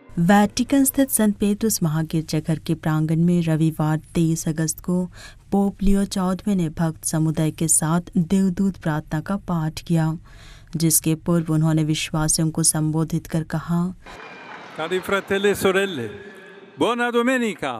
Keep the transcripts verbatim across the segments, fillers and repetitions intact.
Vatican स्थित संत पेट्रुस महागिरजाघर के प्रांगण में रविवार तेईस अगस्त को पोप लियो चौदहवें ने भक्त समुदाय के साथ देवदूत प्रार्थना का पाठ किया, जिसके पूर्व उन्होंने विश्वासियों को संबोधित कर कहा, Cari fratelli e sorelle, buona domenica!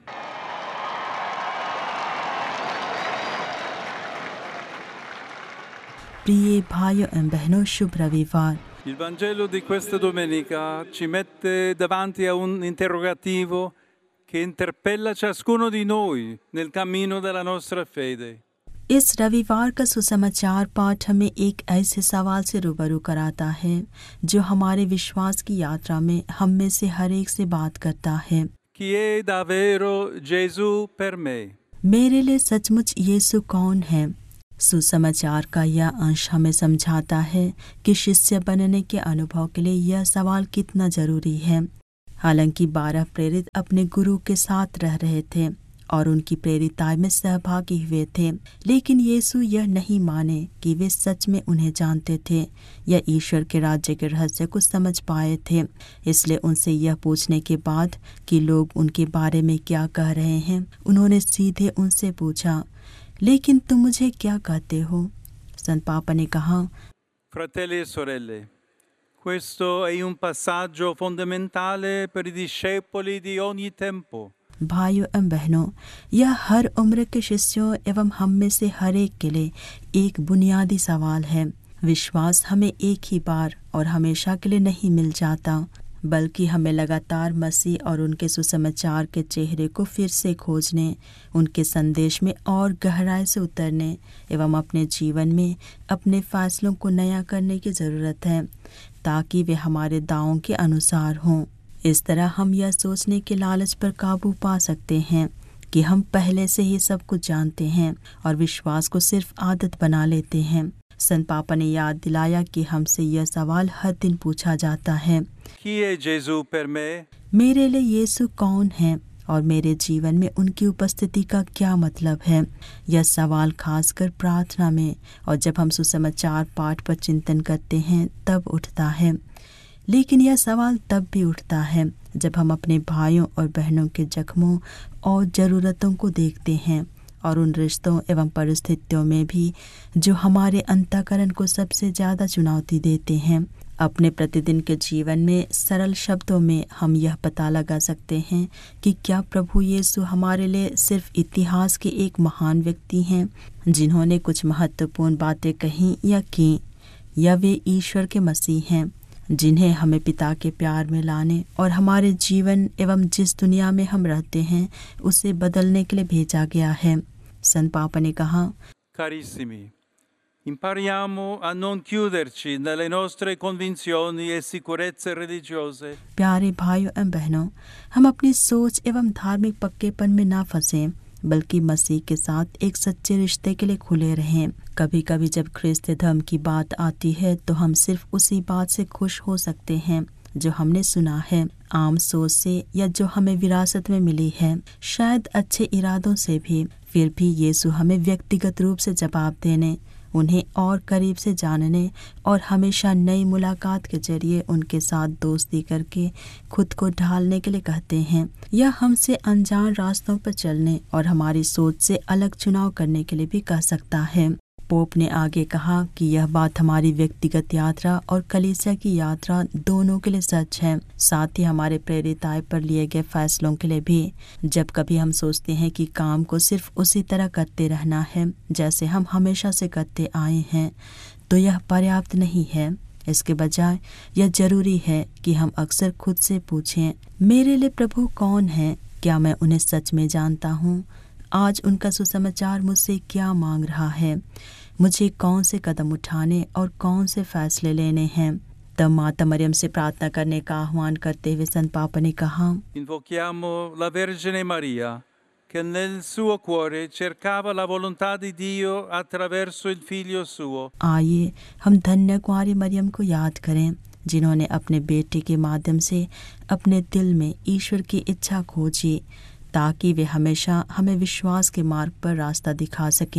प्रिय भाइयों एवं बहनों, शुभ रविवार। Il Vangelo di questa domenica ci mette davanti a un interrogativo che interpella ciascuno di noi nel cammino della nostra fede. इस रविवार का सुसमाचार पाठ हमें एक ऐसे सवाल से रूबरू कराता है जो हमारे विश्वास की यात्रा में हम में से हर एक से बात करता है। Chi è davvero Gesù per me? मेरे लिए सचमुच यीशु कौन है? सुसमाचार का यह अंश हमें समझाता है कि शिष्य बनने के अनुभव के लिए यह सवाल कितना जरूरी है। हालांकि बारह प्रेरित अपने गुरु के साथ रह रहे थे और उनकी प्रेरिताई में सहभागी हुए थे, लेकिन यीशु यह नहीं माने कि वे सच में उन्हें जानते थे या ईश्वर के राज्य के रहस्य को समझ पाए थे। इसलिए उनसे यह पूछने के बाद कि लोग उनके बारे में क्या कह रहे हैं, उन्होंने सीधे उनसे पूछा, लेकिन तुम मुझे क्या कहते हो? संत पापा ने कहा, Fratelli e sorelle, questo è un passaggio fondamentale per i discepoli di ogni tempo. भाइयों एवं बहनों, यह हर उम्र के शिष्यों एवं हम में से हर एक के लिए एक बुनियादी सवाल है। विश्वास हमें एक ही बार और हमेशा के लिए नहीं मिल जाता, बल्कि हमें लगातार मसीह और उनके सुसमाचार के चेहरे को फिर से खोजने, उनके संदेश में और गहराई से उतरने एवं अपने जीवन में अपने फैसलों को नया करने की ज़रूरत है, ताकि वे हमारे दावों के अनुसार हों। इस तरह हम यह सोचने के लालच पर काबू पा सकते हैं कि हम पहले से ही सब कुछ जानते हैं और विश्वास को सिर्फ आदत बना लेते हैं। संत पापा ने याद दिलाया कि हमसे यह सवाल हर दिन पूछा जाता है, Chi è Gesù per me? मेरे लिए यीशु कौन है और मेरे जीवन में उनकी उपस्थिति का क्या मतलब है? यह सवाल खासकर प्रार्थना में और जब हम सुसमाचार पाठ पर चिंतन करते हैं तब उठता है। लेकिन यह सवाल तब भी उठता है जब हम अपने भाइयों और बहनों के जख्मों और ज़रूरतों को देखते हैं और उन रिश्तों एवं परिस्थितियों में भी जो हमारे अंतःकरण को सबसे ज़्यादा चुनौती देते हैं। अपने प्रतिदिन के जीवन में सरल शब्दों में हम यह पता लगा सकते हैं कि क्या प्रभु यीशु हमारे लिए सिर्फ इतिहास के एक महान व्यक्ति हैं जिन्होंने कुछ महत्वपूर्ण बातें कहीं या की, या वे ईश्वर के मसीह हैं जिन्हें हमें पिता के प्यार में लाने और हमारे जीवन एवं जिस दुनिया में हम रहते हैं उसे बदलने के लिए भेजा गया है। संत पापा ने कहा, Carissimi, impariamo a non chiuderci nelle nostre convinzioni e sicurezze religiose. प्यारे भाइयों एवं बहनों, हम अपनी सोच एवं धार्मिक पक्केपन में ना फंसें, बल्कि मसीह के साथ एक सच्चे रिश्ते के लिए खुले रहें। कभी कभी जब ख्रिस्त धर्म की बात आती है तो हम सिर्फ उसी बात से खुश हो सकते हैं जो हमने सुना है, आम सोच से या जो हमें विरासत में मिली है, शायद अच्छे इरादों से भी। फिर भी यीशु हमें व्यक्तिगत रूप से जवाब देने, उन्हें और करीब से जानने और हमेशा नई मुलाकात के जरिए उनके साथ दोस्ती करके खुद को ढालने के लिए कहते हैं, या हमसे अनजान रास्तों पर चलने और हमारी सोच से अलग चुनाव करने के लिए भी कह सकता है। पोप ने आगे कहा कि यह बात हमारी व्यक्तिगत यात्रा और कलीसिया की यात्रा दोनों के लिए सच है, साथ ही हमारे प्रेरिताई पर लिए गए फैसलों के लिए भी। जब कभी हम सोचते हैं कि काम को सिर्फ उसी तरह करते रहना है जैसे हम हमेशा से करते आए हैं, तो यह पर्याप्त नहीं है। इसके बजाय यह जरूरी है कि हम अक्सर खुद से पूछें, मेरे लिए प्रभु कौन है? क्या मैं उन्हें सच में जानता हूँ? आज उनका सुसमाचार मुझसे क्या मांग रहा है? मुझे कौन से कदम उठाने और कौन से फैसले लेने हैं? तब माता मरियम से प्रार्थना करने का आह्वान करते हुए संत पापा ने कहा, Invochiamo la Vergine Maria, che nel suo cuore cercava la volontà di Dio attraverso il Figlio suo. आइए हम धन्य कुंवारी मरियम को याद करें, जिन्होंने अपने बेटे के माध्यम से अपने दिल में ईश्वर की इच्छा खोजी, ताकि वे हमेशा हमें विश्वास के मार्ग पर रास्ता दिखा सकें।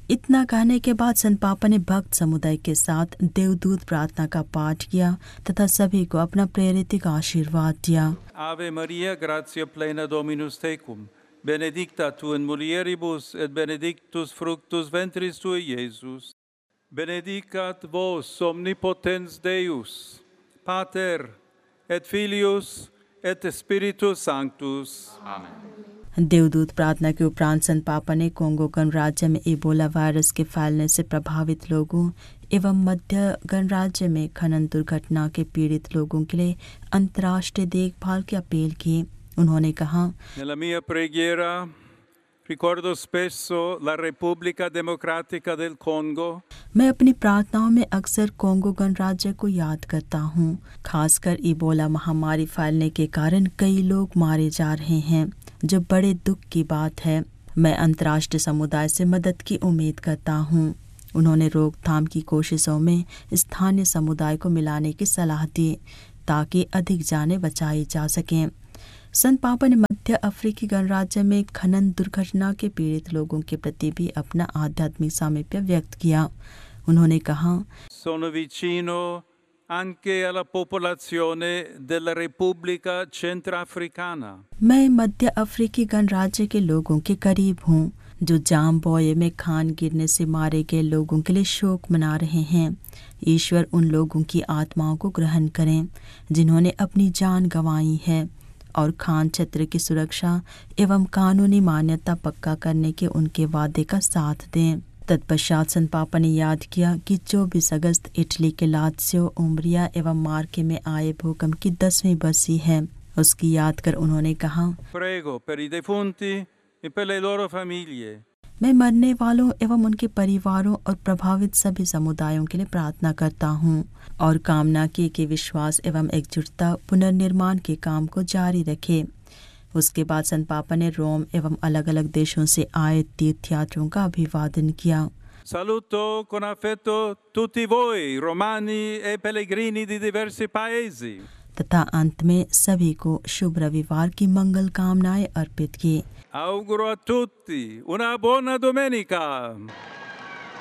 इतना कहने के बाद संत पापा ने भक्त समुदाय के साथ देवदूत प्रार्थना का पाठ किया तथा सभी को अपना प्रेरित आशीर्वाद दिया। Ave Maria, gratia plena Dominus tecum, benedicta tu in mulieribus et benedictus fructus ventris tui, Iesus. Benedicat vos omnipotens Deus, Pater et Filius et Spiritus Sanctus. Amen. देवदूत प्रार्थना के उपरांत संत पापा ने कोंगो गणराज्य में इबोला वायरस के फैलने से प्रभावित लोगों एवं मध्य गणराज्य में खनन दुर्घटना के पीड़ित लोगों के लिए अंतर्राष्ट्रीय देखभाल की अपील की। उन्होंने कहा, Nella mia preghiera ricordo spesso la Repubblica Democratica del Congo. मैं अपनी प्रार्थनाओं में अक्सर कोंगो गणराज्य को याद करता हूँ। खासकर इबोला महामारी फैलने के कारण कई लोग मारे जा रहे हैं, जो बड़े दुख की बात है। मैं अंतर्राष्ट्रीय समुदाय से मदद की उम्मीद करता हूँ। उन्होंने रोकथाम की कोशिशों में स्थानीय समुदाय को मिलाने की सलाह दी ताकि अधिक जानें बचाई जा सकें। संत पापा ने मध्य अफ्रीकी गणराज्य में खनन दुर्घटना के पीड़ित लोगों के प्रति भी अपना आध्यात्मिक सामीप्य व्यक्त किया। उन्होंने कहा, Sono vicino anche alla popolazione della Repubblica Centrafricana. मैं मध्य अफ्रीकी गणराज्य के लोगों के करीब हूँ, जो जाम्बोये में खान गिरने से मारे गए लोगों के लिए शोक मना रहे हैं। ईश्वर उन लोगों की आत्माओं को ग्रहण करें जिन्होंने अपनी जान गंवाई है और खान क्षेत्र की सुरक्षा एवं कानूनी मान्यता पक्का करने के उनके वादे का साथ दें। तत्पश्चात संत पापा ने याद किया कि चौबीस अगस्त इटली के लात्सियो, उम्ब्रिया एवं मार्के में आए भूकंप की दसवीं बरसी है। उसकी याद कर उन्होंने कहा, Prego per i defunti e per le loro famiglie. मैं मरने वालों एवं उनके परिवारों और प्रभावित सभी समुदायों के लिए प्रार्थना करता हूँ और कामना की कि विश्वास एवं एकजुटता पुनर्निर्माण के काम को जारी रखे। उसके बाद संत पापा ने रोम एवं अलग अलग देशों से आए तीर्थयात्रियों का अभिवादन किया। Saluto con affetto tutti voi, romani e pellegrini di diversi paesi. तथा अंत में सभी को शुभ रविवार की मंगल कामनाएं अर्पित की। Auguro a tutti una buona domenica.